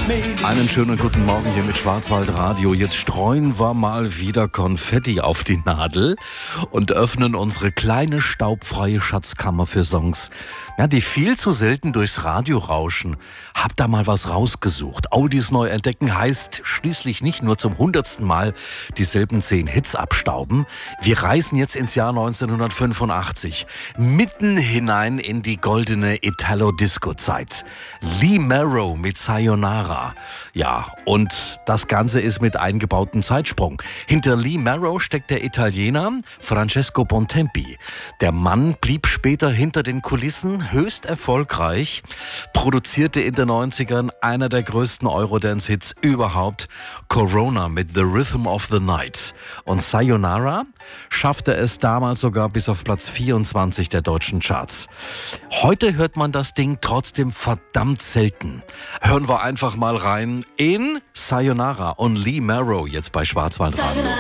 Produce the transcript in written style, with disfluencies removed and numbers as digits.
Einen schönen guten Morgen hier mit Schwarzwaldradio. Jetzt streuen wir mal wieder Konfetti auf die Nadel und öffnen unsere kleine staubfreie Schatzkammer für Songs, ja, die viel zu selten durchs Radio rauschen. Hab da mal was rausgesucht. Oldies neu entdecken heißt schließlich nicht nur zum 100. Mal dieselben 10 Hits abstauben. Wir reisen jetzt ins Jahr 1985, mitten hinein in die goldene Italo-Disco-Zeit. Lee Marrow mit Sayonara. Ja, und das Ganze ist mit eingebautem Zeitsprung. Hinter Lee Marrow steckt der Italiener Francesco Bontempi. Der Mann blieb später hinter den Kulissen höchst erfolgreich, produzierte in den 90ern einer der größten Eurodance-Hits überhaupt, Corona mit The Rhythm of the Night. Und Sayonara schaffte es damals sogar bis auf Platz 24 der deutschen Charts. Heute hört man das Ding trotzdem verdammt selten. Hören wir einfach mal rein in Sayonara und Lee Marrow jetzt bei Schwarzwaldradio.